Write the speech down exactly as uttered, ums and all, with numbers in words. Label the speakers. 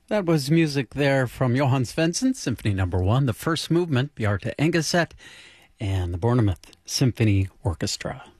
Speaker 1: That was music there from Johann Svensson, Symphony Number One, the first movement, Bjarte Engeset, and the Bournemouth Symphony Orchestra.